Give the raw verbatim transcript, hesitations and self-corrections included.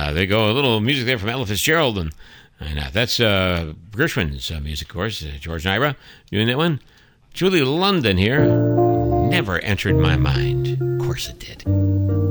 Uh, they go a little music there from Ella Fitzgerald, and, and uh, that's uh, Gershwin's uh, music, of course. Uh, George Naira doing that one. Julie London here. Never entered my mind. Of course it did.